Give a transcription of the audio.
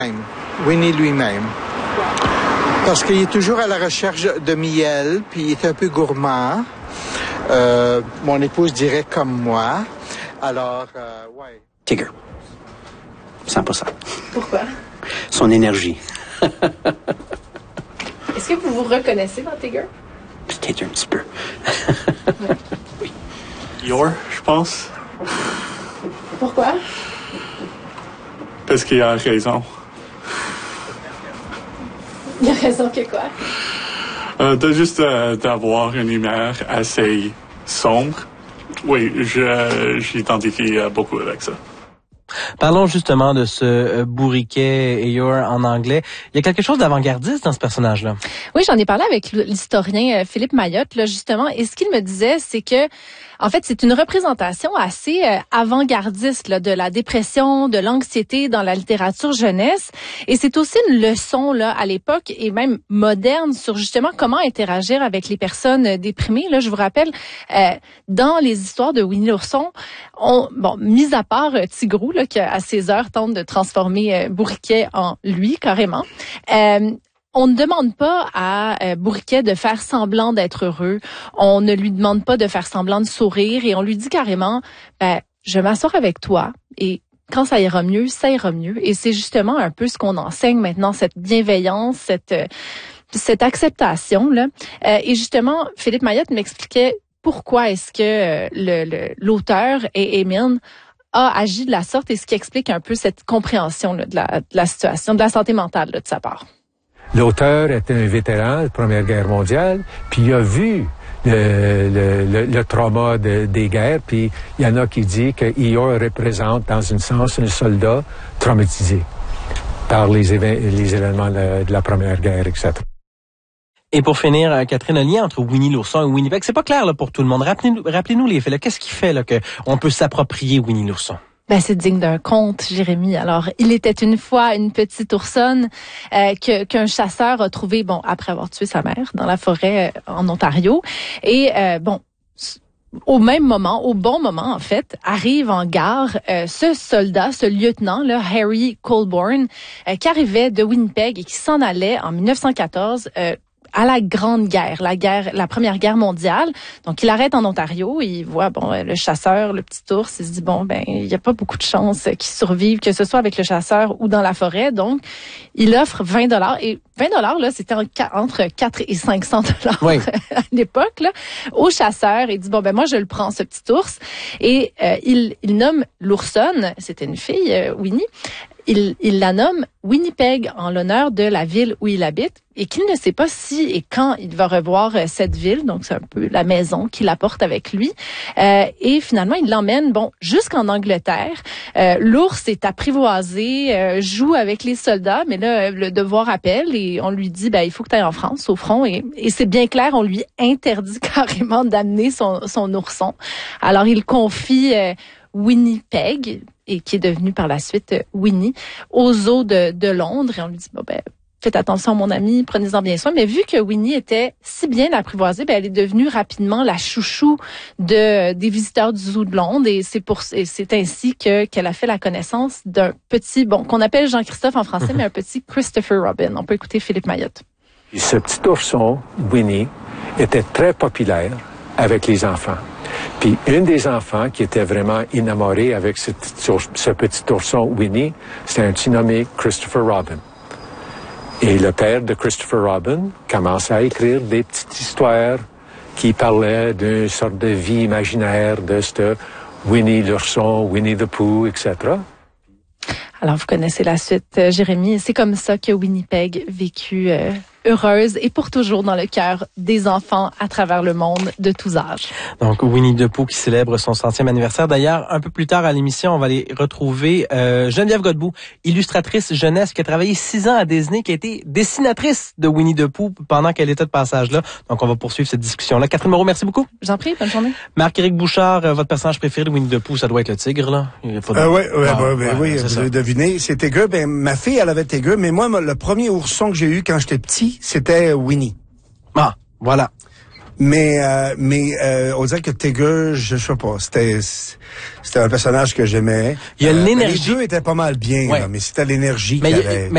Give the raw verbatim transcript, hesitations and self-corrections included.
Winnie lui-même. Parce qu'il est toujours à la recherche de miel, puis il est un peu gourmand. Euh, mon épouse dirait comme moi. Alors, euh, ouais. Tigger. cent pour cent. Pourquoi? Son énergie. Est-ce que vous vous reconnaissez dans Tigger? Peut-être un petit peu. Ouais. Oui. Yor, je pense. Pourquoi? Parce qu'il a raison. Il a raison que quoi? Euh, de juste euh, d'avoir une humeur assez sombre. Oui, je j'identifie euh, beaucoup avec ça. Parlons justement de ce euh, bourriquet Eeyore en anglais. Il y a quelque chose d'avant-gardiste dans ce personnage-là. Oui, j'en ai parlé avec l'historien Philippe Mayotte, là, justement, et ce qu'il me disait, c'est que, en fait, c'est une représentation assez euh, avant-gardiste là, de la dépression, de l'anxiété dans la littérature jeunesse, et c'est aussi une leçon là à l'époque et même moderne sur justement comment interagir avec les personnes déprimées. Là, je vous rappelle, euh, dans les histoires de Winnie l'ourson, on, bon, mis à part euh, Tigrou là, qui à ses heures tente de transformer euh, Bourriquet en lui carrément. Euh, On ne demande pas à euh, Bourriquet de faire semblant d'être heureux. On ne lui demande pas de faire semblant de sourire et on lui dit carrément, ben, je vais m'asseoir avec toi et quand ça ira mieux, ça ira mieux. Et c'est justement un peu ce qu'on enseigne maintenant, cette bienveillance, cette euh, cette acceptation là. Euh, et justement, Philippe Mayotte m'expliquait pourquoi est-ce que euh, le, le l'auteur et Émile a agi de la sorte et ce qui explique un peu cette compréhension là, de, la, de la situation, de la santé mentale là, de sa part. L'auteur était un vétéran de la Première Guerre mondiale, puis il a vu le, le, le, le trauma de, des guerres, puis il y en a qui disent que Eeyore représente, dans un sens, un soldat traumatisé par les, éve- les événements de, de la Première Guerre, et cetera. Et pour finir, Catherine, le lien entre Winnie l'ourson et Winnie Peg, c'est pas clair là, pour tout le monde. Rappelez-nous, rappelez-nous les faits. Là. Qu'est-ce qui fait là, qu'on peut s'approprier Winnie l'ourson? Ben, c'est digne d'un conte, Jérémy. Alors, il était une fois une petite oursonne euh, que, qu'un chasseur a trouvée, bon, après avoir tué sa mère, dans la forêt euh, en Ontario. Et, euh, bon, au même moment, au bon moment, en fait, arrive en gare euh, ce soldat, ce lieutenant, là, Harry Colborne, euh, qui arrivait de Winnipeg et qui s'en allait en dix-neuf cent quatorze euh, à la Grande Guerre, la guerre, la Première Guerre mondiale. Donc, il arrête en Ontario, il voit bon le chasseur, le petit ours, il se dit bon ben il y a pas beaucoup de chances qu'il survive, que ce soit avec le chasseur ou dans la forêt. Donc, il offre vingt dollars et vingt dollars là, c'était entre quatre et cinq cents dollars oui. à l'époque là, au chasseur. Il dit bon ben moi je le prends ce petit ours et euh, il il nomme l'oursonne, c'était une fille, euh, Winnie. Il, il la nomme Winnipeg en l'honneur de la ville où il habite et qu'il ne sait pas si et quand il va revoir cette ville. Donc, c'est un peu la maison qu'il apporte avec lui. Euh, et finalement, il l'emmène bon jusqu'en Angleterre. Euh, l'ours est apprivoisé, euh, joue avec les soldats, mais là, le devoir appelle et on lui dit, ben, il faut que tu ailles en France, au front. Et, et c'est bien clair, on lui interdit carrément d'amener son, son ourson. Alors, il confie euh, Winnipeg, et qui est devenu par la suite Winnie, aux zoo de, de Londres. Et on lui dit, bon, ben, faites attention, mon ami, prenez-en bien soin. Mais vu que Winnie était si bien apprivoisée, ben, elle est devenue rapidement la chouchou de, des visiteurs du zoo de Londres. Et c'est pour, et c'est ainsi que, qu'elle a fait la connaissance d'un petit, bon, qu'on appelle Jean-Christophe en français, mais un petit Christopher Robin. On peut écouter Philippe Mayotte. Ce petit ourson, Winnie, était très populaire avec les enfants. Puis une des enfants qui était vraiment enamorée avec ce, ce petit ourson Winnie, c'était un petit nommé Christopher Robin. Et le père de Christopher Robin commence à écrire des petites histoires qui parlaient d'une sorte de vie imaginaire de ce Winnie l'ourson, Winnie the Pooh, et cetera. Alors, vous connaissez la suite, euh, Jérémy. C'est comme ça que Winnipeg vécut euh, heureuse et pour toujours dans le cœur des enfants à travers le monde de tous âges. Donc, Winnie the Pooh qui célèbre son centième anniversaire. D'ailleurs, un peu plus tard à l'émission, on va aller retrouver euh, Geneviève Godbout, illustratrice jeunesse qui a travaillé six ans à Disney, qui a été dessinatrice de Winnie the Pooh pendant qu'elle était de passage là. Donc, on va poursuivre cette discussion-là. Catherine Moreau, merci beaucoup. J'en prie, bonne journée. Marc-Éric Bouchard, euh, votre personnage préféré de Winnie the Pooh, ça doit être le tigre, là? Il y a pas de... euh, ouais, ouais, ah, ouais, ouais, oui, c'est vous ça. avez deviné. C'est Tigger. Ben, ma fille, elle avait Tigger, mais moi, le premier ourson que j'ai eu quand j'étais petit, c'était Winnie. Ah, voilà. Mais, euh, mais euh, on dirait que Tigger, je sais pas, c'était c'était un personnage que j'aimais. Il y a euh, l'énergie. Les deux étaient pas mal bien, ouais. là, mais c'était l'énergie mais qu'il y il, avait. mais